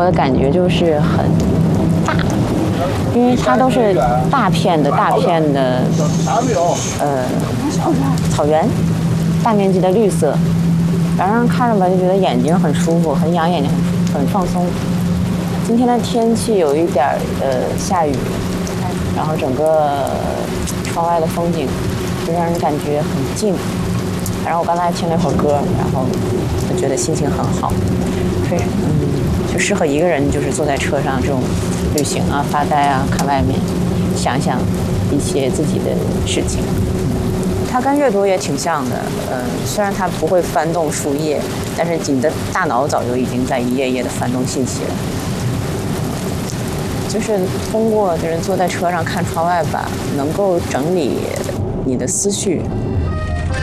我的感觉就是很大，因为它都是大片的草原，大面积的绿色，然后让人看着吧就觉得眼睛很舒服，很养眼睛，很放松。今天的天气有一点下雨，然后整个窗外的风景就让人感觉很静。然后我刚才听了一会儿歌，然后我觉得心情很好，就适合一个人，就是坐在车上这种旅行啊、发呆啊、看外面，想想一些自己的事情。它跟阅读也挺像的，虽然它不会翻动书页，但是你的大脑早就已经在一页页的翻动信息了。就是通过就是坐在车上看窗外吧，能够整理你的思绪，